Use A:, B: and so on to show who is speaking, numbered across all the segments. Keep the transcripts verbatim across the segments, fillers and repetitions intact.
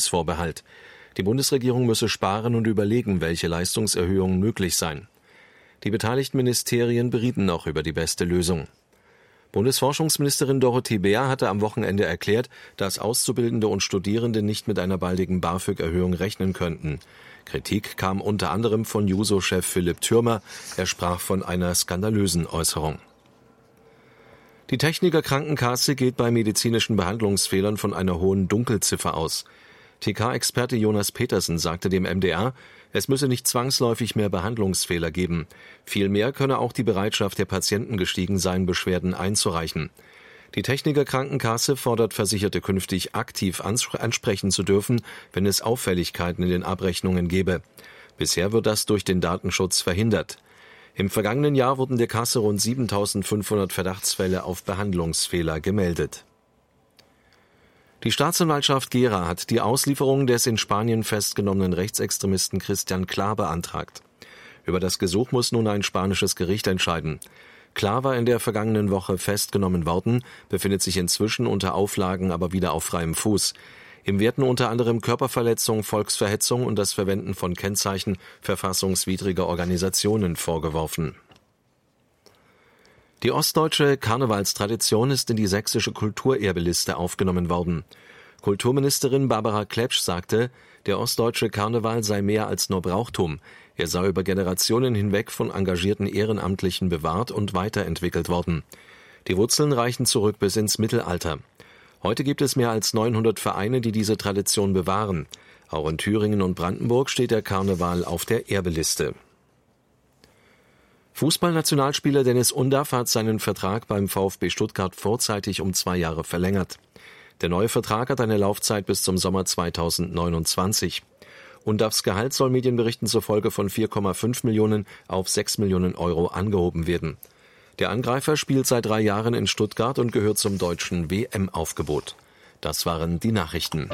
A: Haushaltsvorbehalt. Die Bundesregierung müsse sparen und überlegen, welche Leistungserhöhungen möglich seien. Die beteiligten Ministerien berieten noch über die beste Lösung. Bundesforschungsministerin Dorothee Bär hatte am Wochenende erklärt, dass Auszubildende und Studierende nicht mit einer baldigen BAföG-Erhöhung rechnen könnten. Kritik kam unter anderem von Juso-Chef Philipp Thürmer. Er sprach von einer skandalösen Äußerung. Die Techniker Krankenkasse geht bei medizinischen Behandlungsfehlern von einer hohen Dunkelziffer aus. T K-Experte Jonas Petersen sagte dem M D R, es müsse nicht zwangsläufig mehr Behandlungsfehler geben. Vielmehr könne auch die Bereitschaft der Patienten gestiegen sein, Beschwerden einzureichen. Die Techniker Krankenkasse fordert Versicherte künftig aktiv ansprechen zu dürfen, wenn es Auffälligkeiten in den Abrechnungen gebe. Bisher wird das durch den Datenschutz verhindert. Im vergangenen Jahr wurden der Kasse rund siebentausendfünfhundert Verdachtsfälle auf Behandlungsfehler gemeldet. Die Staatsanwaltschaft Gera hat die Auslieferung des in Spanien festgenommenen Rechtsextremisten Christian Klar beantragt. Über das Gesuch muss nun ein spanisches Gericht entscheiden. Klar war in der vergangenen Woche festgenommen worden, befindet sich inzwischen unter Auflagen aber wieder auf freiem Fuß. Ihm werden unter anderem Körperverletzung, Volksverhetzung und das Verwenden von Kennzeichen verfassungswidriger Organisationen vorgeworfen. Die ostdeutsche Karnevalstradition ist in die sächsische Kulturerbeliste aufgenommen worden. Kulturministerin Barbara Klepsch sagte, der ostdeutsche Karneval sei mehr als nur Brauchtum. Er sei über Generationen hinweg von engagierten Ehrenamtlichen bewahrt und weiterentwickelt worden. Die Wurzeln reichen zurück bis ins Mittelalter. Heute gibt es mehr als neunhundert Vereine, die diese Tradition bewahren. Auch in Thüringen und Brandenburg steht der Karneval auf der Erbeliste. Fußballnationalspieler Dennis Undaff hat seinen Vertrag beim VfB Stuttgart vorzeitig um zwei Jahre verlängert. Der neue Vertrag hat eine Laufzeit bis zum Sommer zweitausendneunundzwanzig. Undaffs Gehalt soll Medienberichten zufolge von vier Komma fünf Millionen auf sechs Millionen Euro angehoben werden. Der Angreifer spielt seit drei Jahren in Stuttgart und gehört zum deutschen W M-Aufgebot. Das waren die Nachrichten.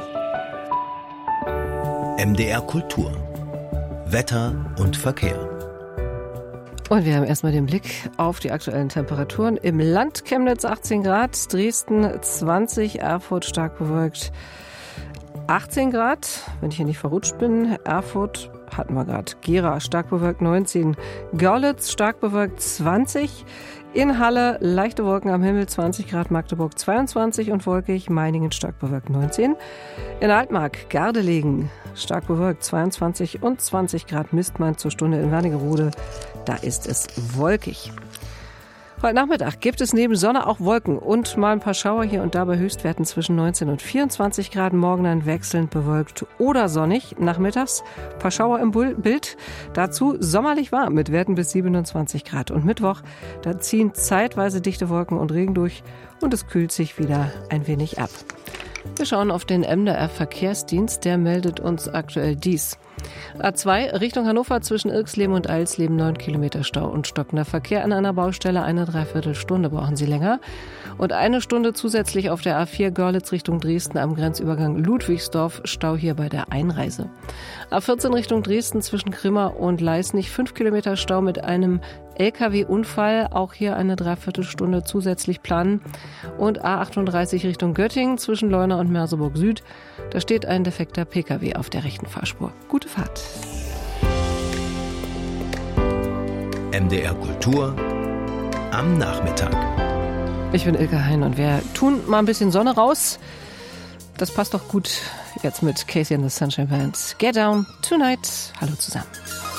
B: M D R Kultur. Wetter und Verkehr.
C: Und wir haben erstmal den Blick auf die aktuellen Temperaturen. Im Land Chemnitz achtzehn Grad, Dresden zwanzig, Erfurt stark bewölkt achtzehn Grad. Wenn ich hier nicht verrutscht bin, Erfurt hatten wir gerade. Gera stark bewölkt neunzehn, Görlitz stark bewölkt zwanzig, in Halle leichte Wolken am Himmel zwanzig Grad, Magdeburg zweiundzwanzig und wolkig, Meiningen stark bewölkt neunzehn, in Altmark Gardelegen stark bewölkt zweiundzwanzig und zwanzig Grad, Mistmann zur Stunde in Wernigerode, da ist es wolkig. Heute Nachmittag gibt es neben Sonne auch Wolken und mal ein paar Schauer hier und da bei Höchstwerten zwischen neunzehn und vierundzwanzig Grad. Morgen dann wechselnd bewölkt oder sonnig. Nachmittags ein paar Schauer im Bild. Dazu sommerlich warm mit Werten bis siebenundzwanzig Grad. Und Mittwoch, da ziehen zeitweise dichte Wolken und Regen durch und es kühlt sich wieder ein wenig ab. Wir schauen auf den M D R Verkehrsdienst, der meldet uns aktuell dies. A zwei Richtung Hannover zwischen Irxleben und Eilsleben neun Kilometer Stau und stockender Verkehr an einer Baustelle. Eine Dreiviertelstunde brauchen Sie länger. Und eine Stunde zusätzlich auf der A vier Görlitz Richtung Dresden am Grenzübergang Ludwigsdorf. Stau hier bei der Einreise. A vierzehn Richtung Dresden zwischen Grimma und Leisnig fünf Kilometer Stau mit einem L K W-Unfall. Auch hier eine Dreiviertelstunde zusätzlich planen. Und A achtunddreißig Richtung Göttingen zwischen Leuna und Merseburg Süd. Da steht ein defekter P K W auf der rechten Fahrspur. Gute Fahrt.
B: M D R Kultur am Nachmittag.
C: Ich bin Ilke Hein und wir tun mal ein bisschen Sonne raus. Das passt doch gut jetzt mit Casey and the Sunshine Band. Get Down Tonight. Hallo zusammen.